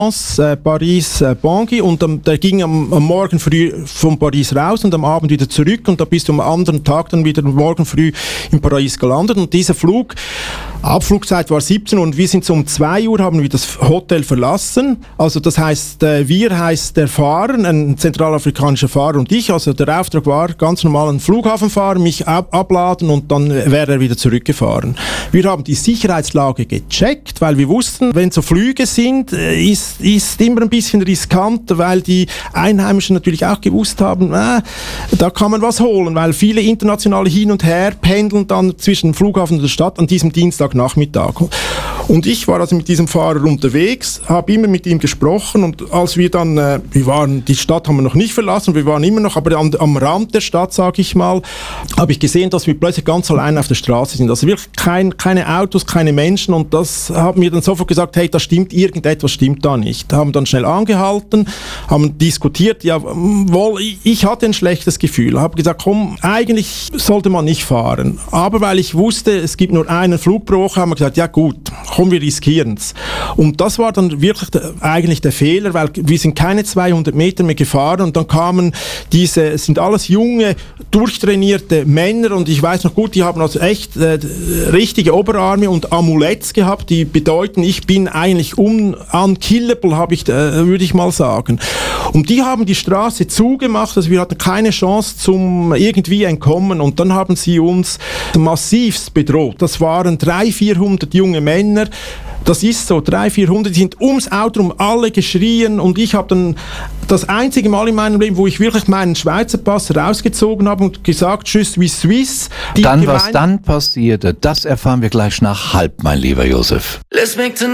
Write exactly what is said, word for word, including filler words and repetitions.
Äh, Paris, äh, Bangui, und ähm, der ging am, am Morgen früh von Paris raus und am Abend wieder zurück, und da bist du am anderen Tag dann wieder morgen früh in Paris gelandet, und dieser Flug, Abflugzeit war siebzehn Uhr, und wir sind so um zwei Uhr haben wir das Hotel verlassen. Also das heisst, äh, wir heisst der Fahrer, ein zentralafrikanischer Fahrer, und ich, also der Auftrag war ganz normal ein Flughafenfahrer, mich ab- abladen und dann wäre er wieder zurückgefahren. Wir haben die Sicherheitslage gecheckt, weil wir wussten, wenn so Flüge sind, äh, ist ist immer ein bisschen riskant, weil die Einheimischen natürlich auch gewusst haben, äh, da kann man was holen, weil viele internationale hin und her pendeln dann zwischen dem Flughafen und der Stadt an diesem Dienstagnachmittag. Und ich war also mit diesem Fahrer unterwegs, habe immer mit ihm gesprochen, und als wir dann, äh, wir waren, die Stadt haben wir noch nicht verlassen, wir waren immer noch, aber an, am Rand der Stadt, sage ich mal, habe ich gesehen, dass wir plötzlich ganz allein auf der Straße sind. Also wirklich kein, keine Autos, keine Menschen, und das hat mir dann sofort gesagt, hey, da stimmt, irgendetwas stimmt da nicht. Haben dann schnell angehalten, haben diskutiert, ja, wohl, ich hatte ein schlechtes Gefühl, habe gesagt, komm, eigentlich sollte man nicht fahren. Aber weil ich wusste, es gibt nur einen Flug pro Woche, haben wir gesagt, ja gut, komm, wir riskieren es. Und das war dann wirklich der, eigentlich der Fehler, weil wir sind keine zweihundert Meter mehr gefahren, und dann kamen diese, es sind alles junge, durchtrainierte Männer, und ich weiß noch gut, die haben also echt äh, richtige Oberarme und Amuletts gehabt, die bedeuten, ich bin eigentlich unkillable, habe ich, äh, würde ich mal sagen. Und die haben die Straße zugemacht, also wir hatten keine Chance zum irgendwie entkommen, und dann haben sie uns massivst bedroht. Das waren dreihundert, vierhundert junge Männer. Das ist so, dreihundert, vierhundert, die sind ums Auto rum alle geschrien, und ich habe dann das einzige Mal in meinem Leben, wo ich wirklich meinen Schweizer Pass rausgezogen habe und gesagt, tschüss wie Swiss. Dann, was dann passierte, das erfahren wir gleich nach halb, mein lieber Josef.